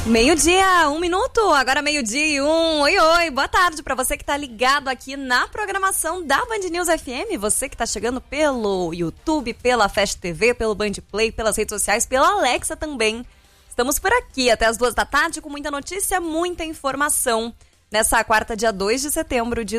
Meio-dia, 1 minuto, agora meio-dia e 1. Oi, oi, boa tarde pra você que tá ligado aqui na programação da Band News FM, você que tá chegando pelo YouTube, pela Fast TV, pelo Band Play, pelas redes sociais, pela Alexa também. Estamos por aqui até as 2 da tarde com muita notícia, muita informação. Nessa quarta, dia 2 de setembro de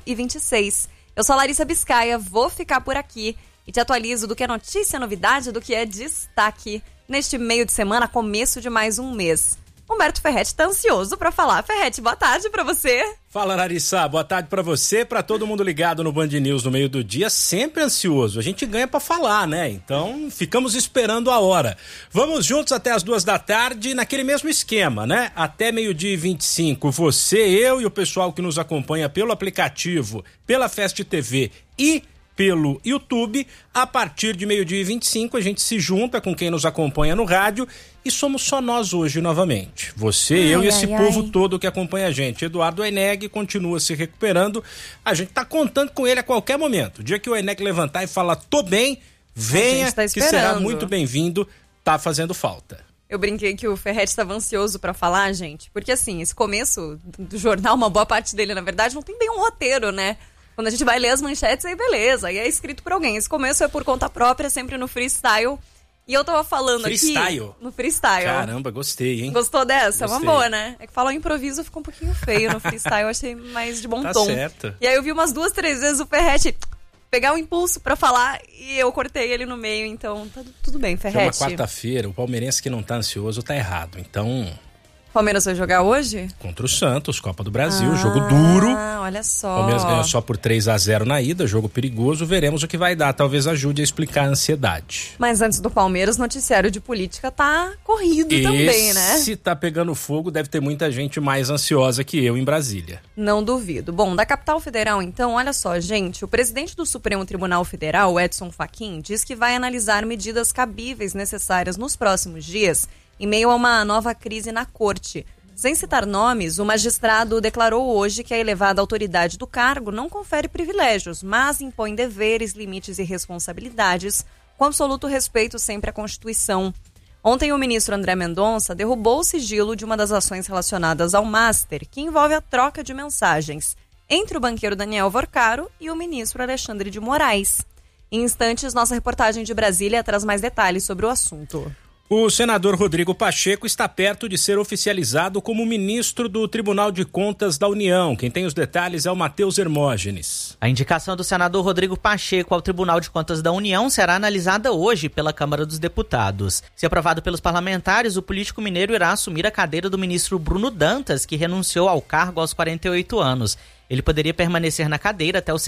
2026. Eu sou a Larissa Biscaia, vou ficar por aqui e te atualizo do que é notícia, novidade, do que é destaque neste meio de semana, começo de mais um mês. Humberto Ferretti tá ansioso pra falar. Ferretti, boa tarde pra você. Fala, Larissa, boa tarde pra você, pra todo mundo ligado no Band News no meio do dia, sempre ansioso. A gente ganha pra falar, né? Então, ficamos esperando a hora. Vamos juntos até as 2 da tarde, naquele mesmo esquema, né? Até meio-dia e 25, você, eu e o pessoal que nos acompanha pelo aplicativo, pela Fast TV e pelo YouTube. A partir de meio-dia e 25, a gente se junta com quem nos acompanha no rádio e somos só nós hoje novamente. Você, eu e esse povo todo que acompanha a gente. Eduardo Eneg continua se recuperando. A gente tá contando com ele a qualquer momento. O dia que o Eneg levantar e falar, tô bem, venha, que será muito bem-vindo, tá fazendo falta. Eu brinquei que o Ferretti estava ansioso pra falar, gente, porque assim, esse começo do jornal, uma boa parte dele, na verdade, não tem bem um roteiro, né? Quando a gente vai ler as manchetes, aí beleza, aí é escrito por alguém. Esse começo é por conta própria, sempre no freestyle. E eu tava falando freestyle? Aqui... No freestyle. Caramba, gostei, hein? Gostou dessa? Gostei. Uma boa, né? É que falar improviso ficou um pouquinho feio no freestyle, eu achei mais de bom tom. Tá certo. E aí eu vi umas 2, 3 vezes o Ferretti pegar um impulso pra falar e eu cortei ele no meio, então tá tudo bem, Ferretti. É uma quarta-feira, o palmeirense que não tá ansioso tá errado, então... Palmeiras vai jogar hoje? Contra o Santos, Copa do Brasil, jogo duro. Olha só. Palmeiras ganhou só por 3-0 na ida, jogo perigoso, veremos o que vai dar, talvez ajude a explicar a ansiedade. Mas antes do Palmeiras, o noticiário de política tá corrido também, né? Se tá pegando fogo, deve ter muita gente mais ansiosa que eu em Brasília. Não duvido. Bom, da capital federal, então, olha só, gente, o presidente do Supremo Tribunal Federal, Edson Fachin, diz que vai analisar medidas cabíveis necessárias nos próximos dias em meio a uma nova crise na corte. Sem citar nomes, o magistrado declarou hoje que a elevada autoridade do cargo não confere privilégios, mas impõe deveres, limites e responsabilidades, com absoluto respeito sempre à Constituição. Ontem, o ministro André Mendonça derrubou o sigilo de uma das ações relacionadas ao Master, que envolve a troca de mensagens entre o banqueiro Daniel Vorcaro e o ministro Alexandre de Moraes. Em instantes, nossa reportagem de Brasília traz mais detalhes sobre o assunto. O senador Rodrigo Pacheco está perto de ser oficializado como ministro do Tribunal de Contas da União. Quem tem os detalhes é o Matheus Hermógenes. A indicação do senador Rodrigo Pacheco ao Tribunal de Contas da União será analisada hoje pela Câmara dos Deputados. Se aprovado pelos parlamentares, o político mineiro irá assumir a cadeira do ministro Bruno Dantas, que renunciou ao cargo aos 48 anos. Ele poderia permanecer na cadeira até os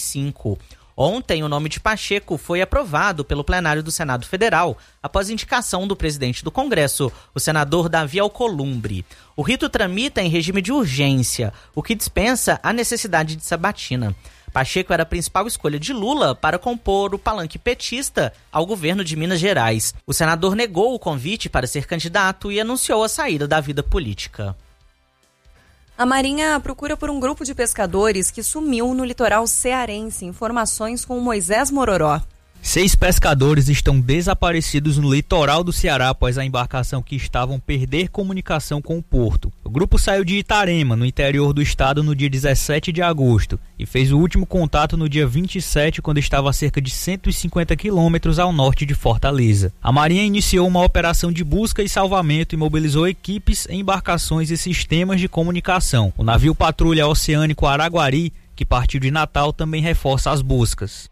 75. Ontem, o nome de Pacheco foi aprovado pelo plenário do Senado Federal, após indicação do presidente do Congresso, o senador Davi Alcolumbre. O rito tramita em regime de urgência, o que dispensa a necessidade de sabatina. Pacheco era a principal escolha de Lula para compor o palanque petista ao governo de Minas Gerais. O senador negou o convite para ser candidato e anunciou a saída da vida política. A Marinha procura por um grupo de pescadores que sumiu no litoral cearense. Informações com o Moisés Mororó. 6 pescadores estão desaparecidos no litoral do Ceará após a embarcação que estavam perder comunicação com o porto. O grupo saiu de Itarema, no interior do estado, no dia 17 de agosto e fez o último contato no dia 27, quando estava a cerca de 150 quilômetros ao norte de Fortaleza. A Marinha iniciou uma operação de busca e salvamento e mobilizou equipes, embarcações e sistemas de comunicação. O navio patrulha oceânico Araguari, que partiu de Natal, também reforça as buscas.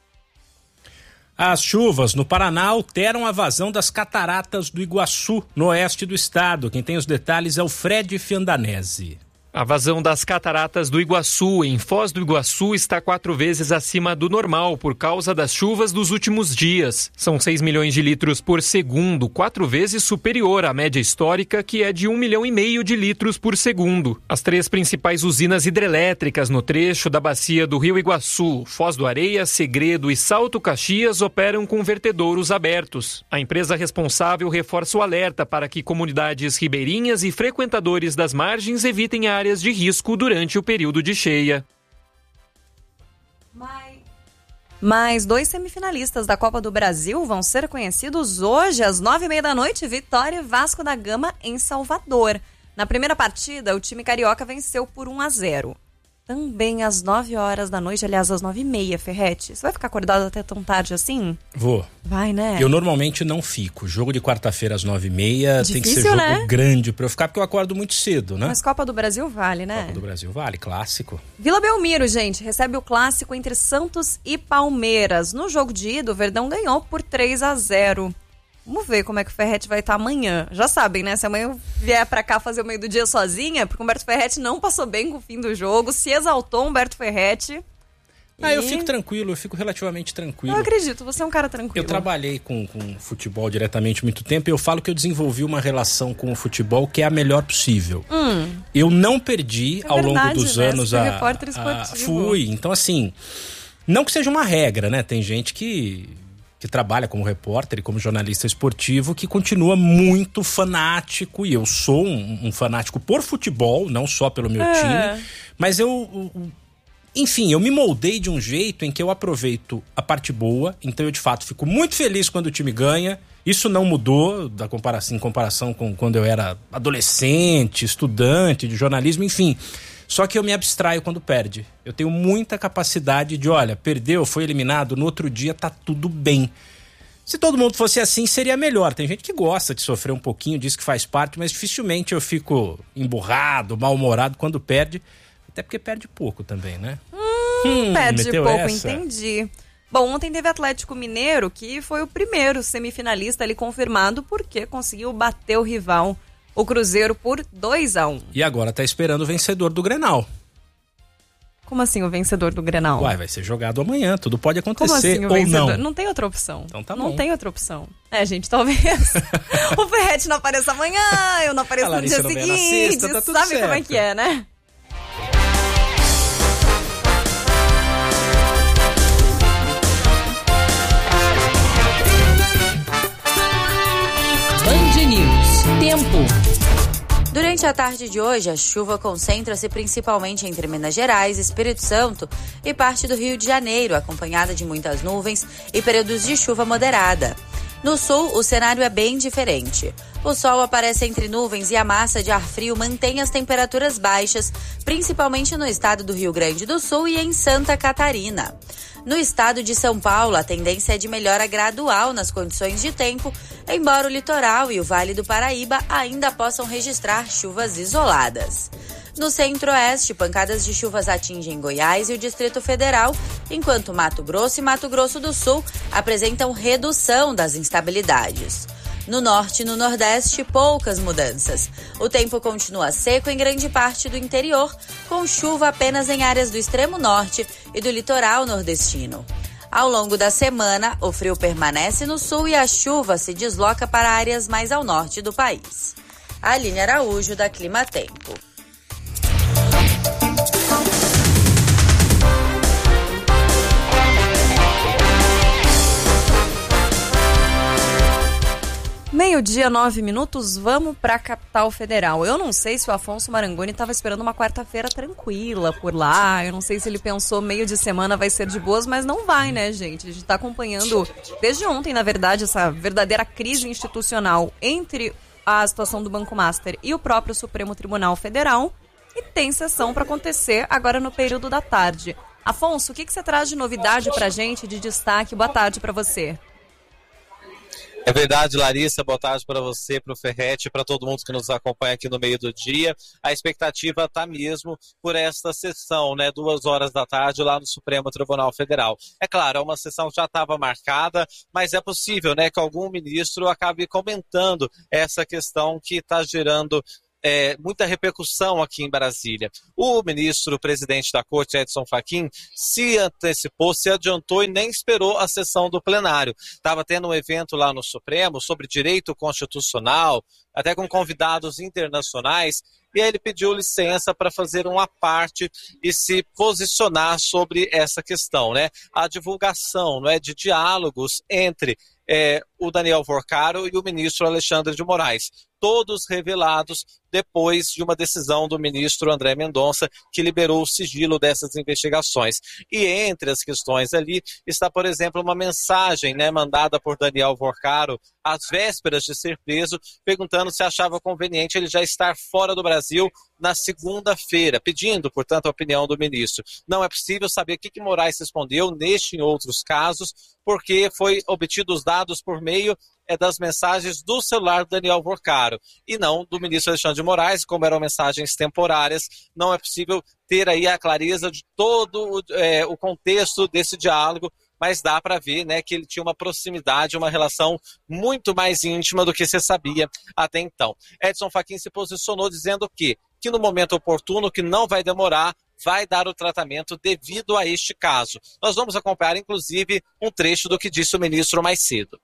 As chuvas no Paraná alteram a vazão das cataratas do Iguaçu, no oeste do estado. Quem tem os detalhes é o Fred Fiandanese. A vazão das cataratas do Iguaçu, em Foz do Iguaçu, está 4 vezes acima do normal por causa das chuvas dos últimos dias. São 6 milhões de litros por segundo, 4 vezes superior à média histórica, que é de 1,5 milhão de litros por segundo. As 3 principais usinas hidrelétricas no trecho da bacia do Rio Iguaçu, Foz do Areia, Segredo e Salto Caxias, operam com vertedouros abertos. A empresa responsável reforça o alerta para que comunidades ribeirinhas e frequentadores das margens evitem áreas de risco durante o período de cheia. Mais 2 semifinalistas da Copa do Brasil vão ser conhecidos hoje, às 9h30, Vitória e Vasco da Gama em Salvador. Na primeira partida, o time carioca venceu por 1-0. Também às 9h, aliás, às 9h30, Ferretti. Você vai ficar acordado até tão tarde assim? Vou. Vai, né? Eu normalmente não fico. Jogo de quarta-feira às 9h30 tem que ser jogo, né, grande pra eu ficar, porque eu acordo muito cedo, né? Mas Copa do Brasil vale, né? Copa do Brasil vale, clássico. Vila Belmiro, gente, recebe o clássico entre Santos e Palmeiras. No jogo de ida, o Verdão ganhou por 3-0. Vamos ver como é que o Ferretti vai estar amanhã. Já sabem, né? Se amanhã eu vier pra cá fazer o meio do dia sozinha, porque o Humberto Ferretti não passou bem com o fim do jogo, se exaltou o Humberto Ferretti. Eu fico tranquilo, eu fico relativamente tranquilo. Eu acredito, você é um cara tranquilo. Eu trabalhei com futebol diretamente muito tempo e eu falo que eu desenvolvi uma relação com o futebol que é a melhor possível. Eu não perdi ao longo dos anos você foi repórter esportivo. Fui, então assim, não que seja uma regra, né? Tem gente que trabalha como repórter e como jornalista esportivo que continua muito fanático, e eu sou um fanático por futebol, não só pelo meu time, mas enfim, eu me moldei de um jeito em que eu aproveito a parte boa, então eu de fato fico muito feliz quando o time ganha. Isso não mudou em comparação com quando eu era adolescente, estudante de jornalismo, enfim. Só que eu me abstraio quando perde. Eu tenho muita capacidade de, olha, perdeu, foi eliminado, no outro dia tá tudo bem. Se todo mundo fosse assim, seria melhor. Tem gente que gosta de sofrer um pouquinho, diz que faz parte, mas dificilmente eu fico emburrado, mal-humorado quando perde. Até porque perde pouco também, né? Perde pouco, entendi. Bom, ontem teve Atlético Mineiro, que foi o primeiro semifinalista ali confirmado, porque conseguiu bater o rival, o Cruzeiro, por 2-1. E agora tá esperando o vencedor do Grenal. Como assim o vencedor do Grenal? Vai ser jogado amanhã, tudo pode acontecer. Como assim o ou vencedor? não. Não tem outra opção. Então tá não bom. tem outra opção. Gente, talvez o Ferretti não apareça amanhã, eu não apareço no dia seguinte. Sexta, tá tudo sabe certo. Como é que é, né? Band News. Tempo. Durante a tarde de hoje, a chuva concentra-se principalmente entre Minas Gerais, Espírito Santo e parte do Rio de Janeiro, acompanhada de muitas nuvens e períodos de chuva moderada. No sul, o cenário é bem diferente. O sol aparece entre nuvens e a massa de ar frio mantém as temperaturas baixas, principalmente no estado do Rio Grande do Sul e em Santa Catarina. No estado de São Paulo, a tendência é de melhora gradual nas condições de tempo, embora o litoral e o Vale do Paraíba ainda possam registrar chuvas isoladas. No centro-oeste, pancadas de chuvas atingem Goiás e o Distrito Federal, enquanto Mato Grosso e Mato Grosso do Sul apresentam redução das instabilidades. No norte e no nordeste, poucas mudanças. O tempo continua seco em grande parte do interior, com chuva apenas em áreas do extremo norte e do litoral nordestino. Ao longo da semana, o frio permanece no sul e a chuva se desloca para áreas mais ao norte do país. Aline Araújo, da Clima Tempo. Meio-dia, 9 minutos, vamos pra capital federal. Eu não sei se o Afonso Marangoni estava esperando uma quarta-feira tranquila por lá. Eu não sei se ele pensou meio de semana vai ser de boas, mas não vai, né, gente? A gente tá acompanhando desde ontem, na verdade, essa verdadeira crise institucional entre a situação do Banco Master e o próprio Supremo Tribunal Federal. E tem sessão para acontecer agora no período da tarde. Afonso, o que você traz de novidade pra gente, de destaque? Boa tarde para você. É verdade, Larissa, boa tarde para você, para o Ferretti, para todo mundo que nos acompanha aqui no meio do dia. A expectativa está mesmo por esta sessão, 2h da tarde lá no Supremo Tribunal Federal. É claro, é uma sessão que já estava marcada, mas é possível, que algum ministro acabe comentando essa questão que está gerando muita repercussão aqui em Brasília. O ministro presidente da Corte, Edson Fachin, se antecipou, se adiantou e nem esperou a sessão do plenário. Estava tendo um evento lá no Supremo sobre direito constitucional, até com convidados internacionais, e aí ele pediu licença para fazer uma parte e se posicionar sobre essa questão, A divulgação, de diálogos entre o Daniel Vorcaro e o ministro Alexandre de Moraes. todos revelados depois de uma decisão do ministro André Mendonça, que liberou o sigilo dessas investigações. E entre as questões ali está, por exemplo, uma mensagem, né, mandada por Daniel Vorcaro às vésperas de ser preso, perguntando se achava conveniente ele já estar fora do Brasil na segunda-feira, pedindo, portanto, a opinião do ministro. Não é possível saber o que Moraes respondeu neste e em outros casos, porque foi obtidos dados por meio das mensagens do celular do Daniel Vorcaro e não do ministro Alexandre de Moraes, como eram mensagens temporárias. Não é possível ter aí a clareza de todo o contexto desse diálogo, mas dá para ver, né, que ele tinha uma proximidade, uma relação muito mais íntima do que se sabia até então. Edson Fachin se posicionou dizendo que no momento oportuno, que não vai demorar, vai dar o tratamento devido a este caso. Nós vamos acompanhar, inclusive, um trecho do que disse o ministro mais cedo.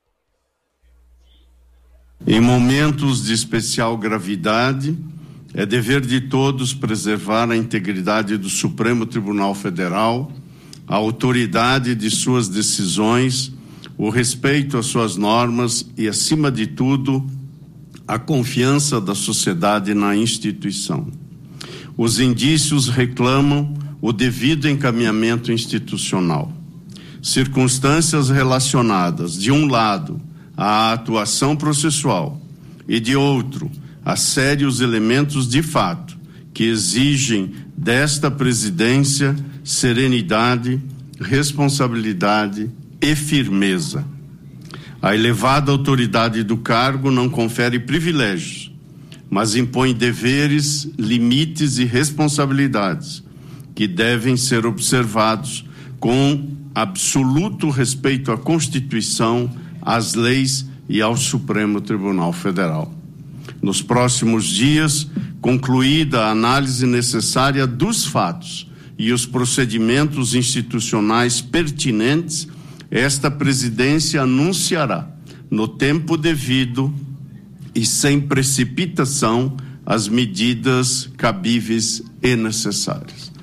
Em momentos de especial gravidade, é dever de todos preservar a integridade do Supremo Tribunal Federal, a autoridade de suas decisões, o respeito às suas normas e, acima de tudo, a confiança da sociedade na instituição. Os indícios reclamam o devido encaminhamento institucional. Circunstâncias relacionadas, de um lado, à atuação processual e, de outro, a sérios elementos de fato que exigem desta presidência serenidade, responsabilidade e firmeza. A elevada autoridade do cargo não confere privilégios, mas impõe deveres, limites e responsabilidades que devem ser observados com absoluto respeito à Constituição, às leis e ao Supremo Tribunal Federal. Nos próximos dias, concluída a análise necessária dos fatos e os procedimentos institucionais pertinentes, esta presidência anunciará, no tempo devido e sem precipitação, as medidas cabíveis e necessárias.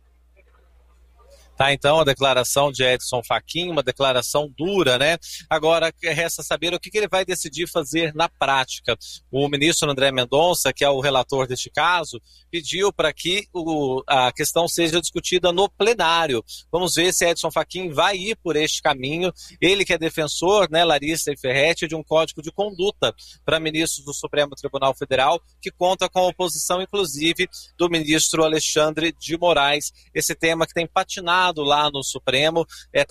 Tá, então, a declaração de Edson Fachin, uma declaração dura, né? Agora, resta saber o que ele vai decidir fazer na prática. O ministro André Mendonça, que é o relator deste caso, pediu para que a questão seja discutida no plenário. Vamos ver se Edson Fachin vai ir por este caminho. Ele que é defensor, né, Larissa e Ferretti, de um código de conduta para ministros do Supremo Tribunal Federal, que conta com a oposição, inclusive, do ministro Alexandre de Moraes. Esse tema que tem patinado lá no Supremo,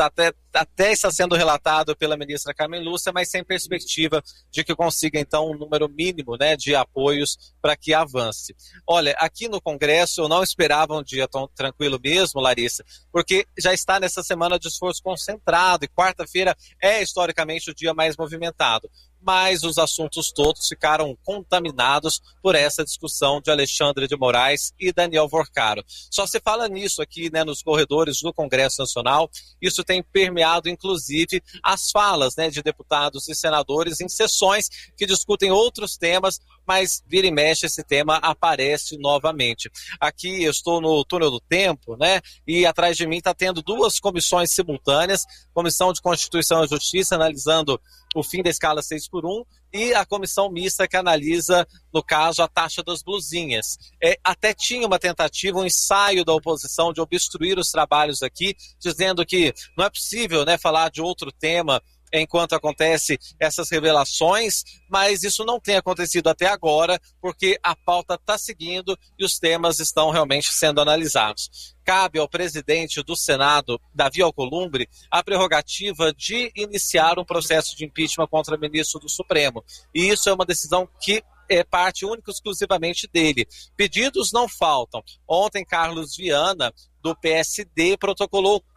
até está sendo relatado pela ministra Carmen Lúcia, mas sem perspectiva de que consiga, então, um número mínimo, né, de apoios para que avance. Olha, aqui no Congresso eu não esperava um dia tão tranquilo mesmo, Larissa, porque já está nessa semana de esforço concentrado e quarta-feira é historicamente o dia mais movimentado. Mas os assuntos todos ficaram contaminados por essa discussão de Alexandre de Moraes e Daniel Vorcaro. Só se fala nisso aqui, né, nos corredores do Congresso Nacional. Isso tem permeado, inclusive, as falas, né, de deputados e senadores em sessões que discutem outros temas, mas vira e mexe esse tema aparece novamente. Aqui eu estou no túnel do tempo, né, e atrás de mim está tendo duas comissões simultâneas, Comissão de Constituição e Justiça analisando o fim da escala 6x1 e a comissão mista que analisa, no caso, a taxa das blusinhas. Até tinha uma tentativa, um ensaio da oposição de obstruir os trabalhos aqui, dizendo que não é possível, né, falar de outro tema enquanto acontece essas revelações, mas isso não tem acontecido até agora, porque a pauta está seguindo e os temas estão realmente sendo analisados. Cabe ao presidente do Senado, Davi Alcolumbre, a prerrogativa de iniciar um processo de impeachment contra o ministro do Supremo. E isso é uma decisão que é parte única e exclusivamente dele. Pedidos não faltam. Ontem, Carlos Viana, do PSD, protocolou o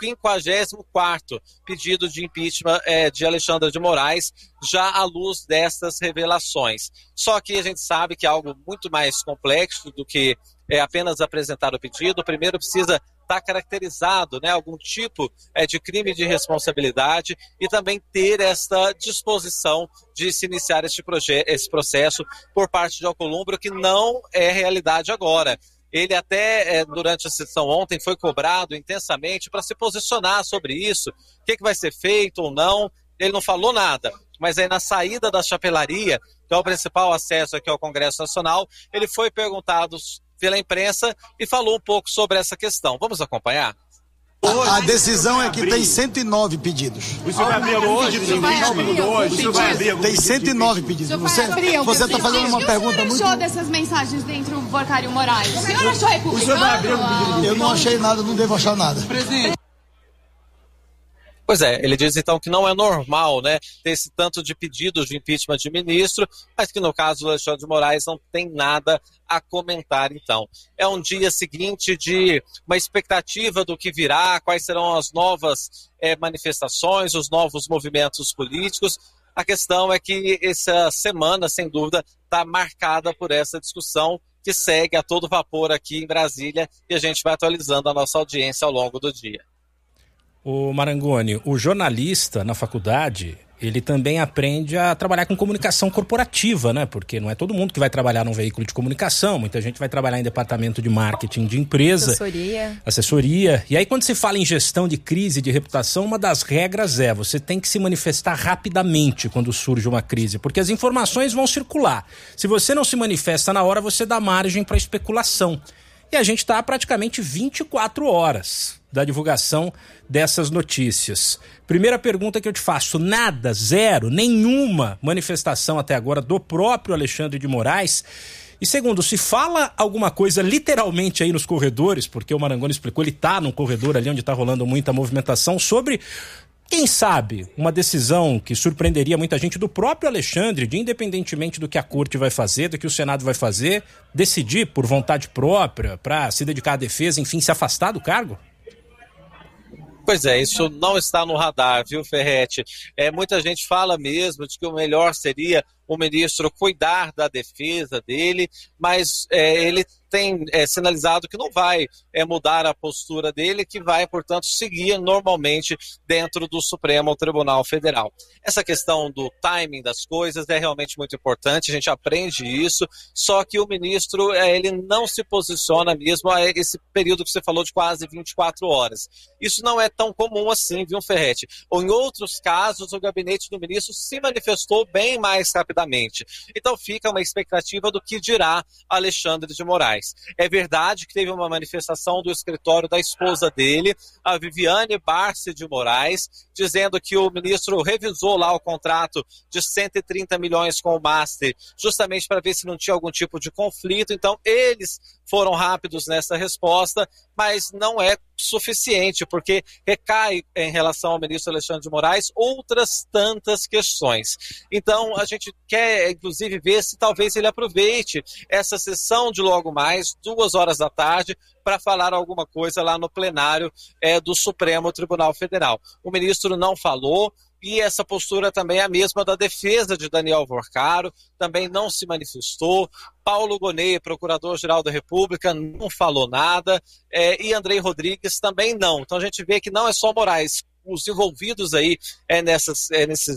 54º pedido de impeachment de Alexandre de Moraes, já à luz dessas revelações. Só que a gente sabe que é algo muito mais complexo do que apenas apresentar o pedido. Primeiro precisa estar caracterizado, né, algum tipo de crime de responsabilidade e também ter essa disposição de se iniciar esse processo por parte de Alcolumbre, que não é realidade agora. Ele até, durante a sessão ontem, foi cobrado intensamente para se posicionar sobre isso, o que vai ser feito ou não. Ele não falou nada. mas aí na saída da chapelaria, que é o principal acesso aqui ao Congresso Nacional, ele foi perguntado pela imprensa e falou um pouco sobre essa questão. Vamos acompanhar? A decisão é que tem 109 pedidos. O senhor vai abrir algum pedido de impeachment hoje? O senhor vai abrir algum Tem 109 pedidos. Você está fazendo uma pergunta muito... O senhor achou dessas mensagens dentro do Porcário Moraes? O senhor achou republicano? O senhor vai abrir algum pedido? Eu não achei nada, não devo achar nada. Presidente. Pois é, ele diz então que não é normal, né, ter esse tanto de pedidos de impeachment de ministro, mas que no caso do Alexandre de Moraes não tem nada a comentar então. É um dia seguinte de uma expectativa do que virá, quais serão as novas manifestações, os novos movimentos políticos. A questão é que essa semana, sem dúvida, está marcada por essa discussão que segue a todo vapor aqui em Brasília e a gente vai atualizando a nossa audiência ao longo do dia. O Marangoni, o jornalista na faculdade, ele também aprende a trabalhar com comunicação corporativa, né? Porque não é todo mundo que vai trabalhar num veículo de comunicação, muita gente vai trabalhar em departamento de marketing de empresa. Assessoria. E aí quando se fala em gestão de crise, de reputação, uma das regras é você tem que se manifestar rapidamente quando surge uma crise, porque as informações vão circular. Se você não se manifesta na hora, você dá margem para especulação. E a gente está há praticamente 24 horas da divulgação dessas notícias. Primeira pergunta que eu te faço, nada, zero, nenhuma manifestação até agora do próprio Alexandre de Moraes. E segundo, se fala alguma coisa literalmente aí nos corredores, porque o Marangoni explicou, ele está num corredor ali onde está rolando muita movimentação, sobre, quem sabe, uma decisão que surpreenderia muita gente do próprio Alexandre, de independentemente do que a corte vai fazer, do que o Senado vai fazer, decidir por vontade própria para se dedicar à defesa, enfim, se afastar do cargo? Pois é, isso não está no radar, viu, Ferretti? Muita gente fala mesmo de que o melhor seria o ministro cuidar da defesa dele, mas ele tem sinalizado que não vai mudar a postura dele, que vai, portanto, seguir normalmente dentro do Supremo Tribunal Federal. Essa questão do timing das coisas é realmente muito importante, a gente aprende isso, só que o ministro ele não se posiciona mesmo a esse período que você falou de quase 24 horas. Isso não é tão comum assim, viu, Ferretti? Ou em outros casos, o gabinete do ministro se manifestou bem mais rapidamente. Então fica uma expectativa do que dirá Alexandre de Moraes. É verdade que teve uma manifestação do escritório da esposa dele, a Viviane Barsi de Moraes, dizendo que o ministro revisou lá o contrato de 130 milhões com o Master, justamente para ver se não tinha algum tipo de conflito. Então eles foram rápidos nessa resposta, mas não é suficiente, porque recai em relação ao ministro Alexandre de Moraes outras tantas questões. Então a gente quer, inclusive, ver se talvez ele aproveite essa sessão de logo mais, 2h da tarde, para falar alguma coisa lá no plenário do Supremo Tribunal Federal. O ministro não falou, e essa postura também é a mesma da defesa de Daniel Vorcaro, também não se manifestou. Paulo Gonet, procurador-geral da República, não falou nada, e Andrei Rodrigues também não. Então a gente vê que não é só Moraes, os envolvidos aí nessas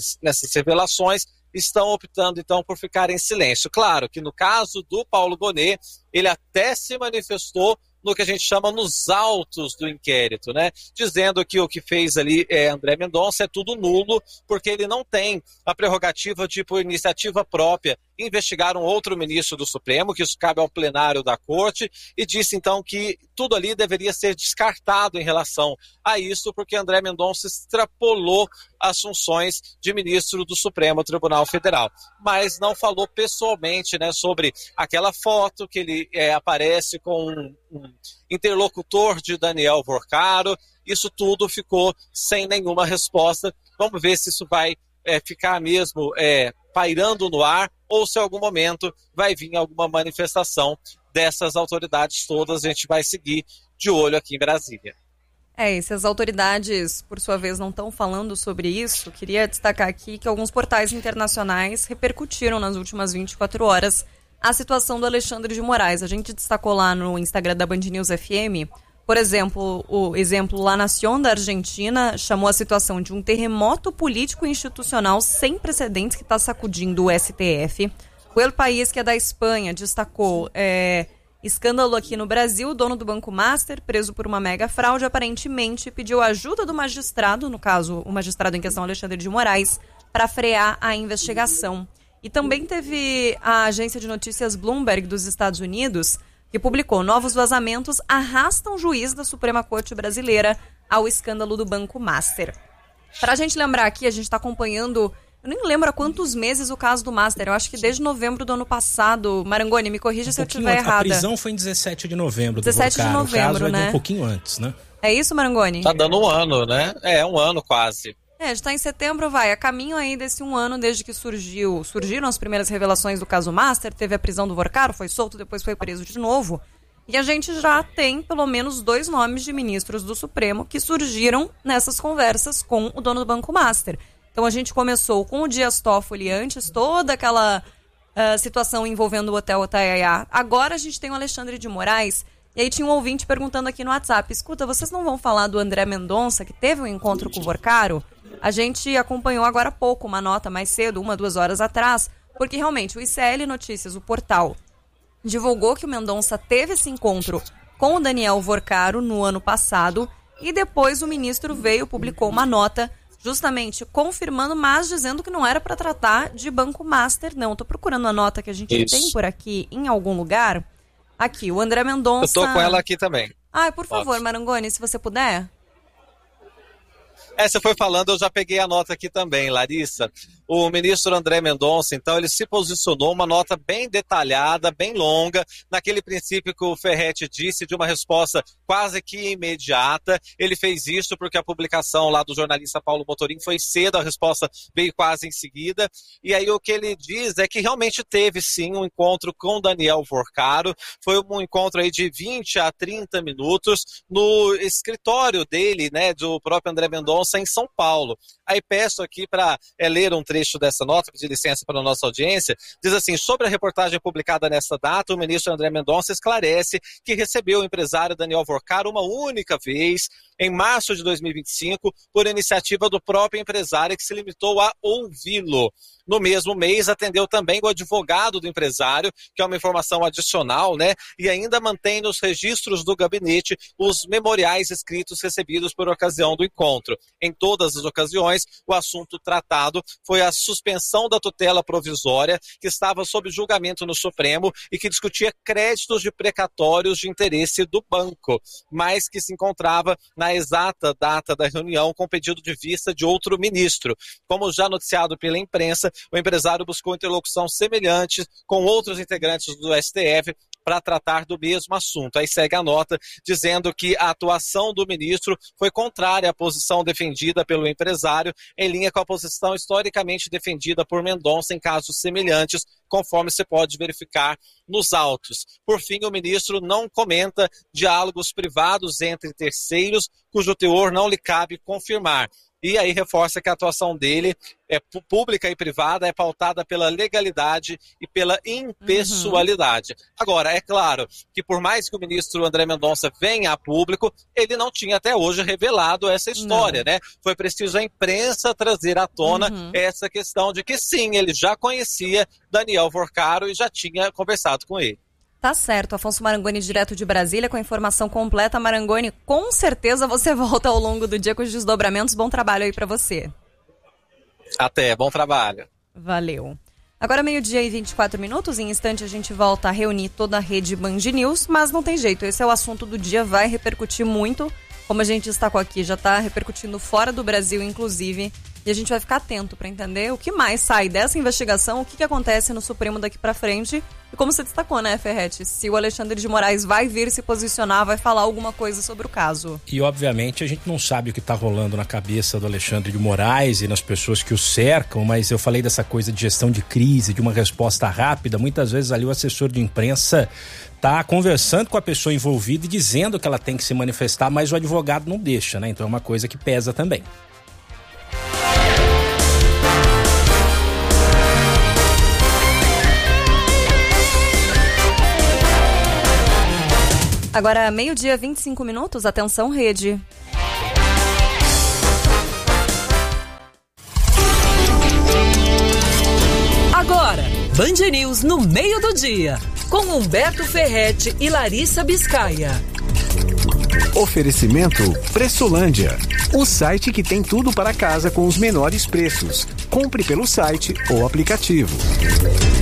revelações estão optando então por ficar em silêncio. Claro que no caso do Paulo Gonet, ele até se manifestou no que a gente chama nos autos do inquérito, né? Dizendo que o que fez ali André Mendonça é tudo nulo, porque ele não tem a prerrogativa de, por iniciativa própria, investigar um outro ministro do Supremo, que isso cabe ao plenário da Corte, e disse então que tudo ali deveria ser descartado em relação a isso, porque André Mendonça extrapolou as funções de ministro do Supremo Tribunal Federal. Mas não falou pessoalmente, né, sobre aquela foto que ele aparece com um interlocutor de Daniel Vorcaro. Isso tudo ficou sem nenhuma resposta. Vamos ver se isso vai ficar mesmo pairando no ar, ou se em algum momento vai vir alguma manifestação dessas autoridades todas. A gente vai seguir de olho aqui em Brasília. E se as autoridades, por sua vez, não estão falando sobre isso, queria destacar aqui que alguns portais internacionais repercutiram nas últimas 24 horas a situação do Alexandre de Moraes. A gente destacou lá no Instagram da Band News FM, por exemplo, o exemplo La Nación da Argentina chamou a situação de um terremoto político e institucional sem precedentes que está sacudindo o STF. O El País, que é da Espanha, destacou escândalo aqui no Brasil. O dono do Banco Master, preso por uma mega fraude, aparentemente pediu ajuda do magistrado, no caso, o magistrado em questão, Alexandre de Moraes, para frear a investigação. E também teve a agência de notícias Bloomberg dos Estados Unidos, que publicou: novos vazamentos arrastam juiz da Suprema Corte Brasileira ao escândalo do Banco Master. Para a gente lembrar aqui, a gente está acompanhando, eu nem lembro há quantos meses o caso do Master, eu acho que desde novembro do ano passado. Marangoni, me corrija se eu estiver errada. A prisão foi em 17 de novembro do 17 de novembro, o caso né? Um pouquinho antes, né? É isso, Marangoni? Tá dando um ano, né? Um ano quase. A gente tá em setembro, a caminho aí desse um ano desde que surgiram as primeiras revelações do caso Master, teve a prisão do Vorcaro, foi solto, depois foi preso de novo. E a gente já tem pelo menos 2 nomes de ministros do Supremo que surgiram nessas conversas com o dono do Banco Master. Então a gente começou com o Dias Toffoli antes, toda aquela situação envolvendo o Hotel Otaiaiá. Agora a gente tem o Alexandre de Moraes. E aí tinha um ouvinte perguntando aqui no WhatsApp: escuta, vocês não vão falar do André Mendonça, que teve um encontro com o Vorcaro? A gente acompanhou agora há pouco uma nota mais cedo, 1-2 horas atrás, porque realmente o ICL Notícias, o portal, divulgou que o Mendonça teve esse encontro com o Daniel Vorcaro no ano passado, e depois o ministro publicou uma nota justamente confirmando, mas dizendo que não era para tratar de Banco Master, não. Estou procurando a nota que a gente tem por aqui em algum lugar. Aqui, o André Mendonça... Eu tô com ela aqui também. Por favor, Marangoni, se você puder. Você foi falando, eu já peguei a nota aqui também, Larissa. O ministro André Mendonça, então, ele se posicionou, uma nota bem detalhada, bem longa, naquele princípio que o Ferretti disse, de uma resposta quase que imediata. Ele fez isso porque a publicação lá do jornalista Paulo Motorim foi cedo, a resposta veio quase em seguida. E aí o que ele diz é que realmente teve, sim, um encontro com Daniel Vorcaro. Foi um encontro aí de 20 a 30 minutos no escritório dele, né, do próprio André Mendonça, em São Paulo. Aí peço aqui para ler um trecho dessa nota, pedir licença para a nossa audiência. Diz assim: sobre a reportagem publicada nesta data, o ministro André Mendonça esclarece que recebeu o empresário Daniel Vorcaro uma única vez, em março de 2025, por iniciativa do próprio empresário, que se limitou a ouvi-lo. No mesmo mês, atendeu também o advogado do empresário, que é uma informação adicional, né? E ainda mantém nos registros do gabinete os memoriais escritos recebidos por ocasião do encontro. Em todas as ocasiões, o assunto tratado foi a suspensão da tutela provisória, que estava sob julgamento no Supremo e que discutia créditos de precatórios de interesse do banco, mas que se encontrava na exata data da reunião com pedido de vista de outro ministro. Como já noticiado pela imprensa, o empresário buscou interlocução semelhante com outros integrantes do STF para tratar do mesmo assunto. Aí segue a nota dizendo que a atuação do ministro foi contrária à posição defendida pelo empresário, em linha com a posição historicamente defendida por Mendonça em casos semelhantes, conforme se pode verificar nos autos. Por fim, o ministro não comenta diálogos privados entre terceiros, cujo teor não lhe cabe confirmar. E aí reforça que a atuação dele é pública e privada, é pautada pela legalidade e pela impessoalidade. Agora, é claro que por mais que o ministro André Mendonça venha a público, ele não tinha até hoje revelado essa história, né? Foi preciso a imprensa trazer à tona essa questão de que sim, ele já conhecia Daniel Vorcaro e já tinha conversado com ele. Tá certo, Afonso Marangoni, direto de Brasília, com a informação completa. Marangoni, com certeza você volta ao longo do dia com os desdobramentos. Bom trabalho aí pra você. Até, bom trabalho. Valeu. Agora 12h e 24 minutos, em instante a gente volta a reunir toda a rede Band News, mas não tem jeito, esse é o assunto do dia, vai repercutir muito, como a gente destacou aqui, já tá repercutindo fora do Brasil, inclusive, e a gente vai ficar atento para entender o que mais sai dessa investigação, o que acontece no Supremo daqui para frente, e como você destacou, né, Ferretti, se o Alexandre de Moraes vai vir se posicionar, vai falar alguma coisa sobre o caso. E, obviamente, a gente não sabe o que está rolando na cabeça do Alexandre de Moraes e nas pessoas que o cercam, mas eu falei dessa coisa de gestão de crise, de uma resposta rápida, muitas vezes ali o assessor de imprensa tá conversando com a pessoa envolvida e dizendo que ela tem que se manifestar, mas o advogado não deixa, né? Então é uma coisa que pesa também. Agora, 12h 25 minutos, atenção rede. Agora, Band News no meio do dia, com Humberto Ferretti e Larissa Biscaia. Oferecimento Pressolândia, o site que tem tudo para casa com os menores preços. Compre pelo site ou aplicativo.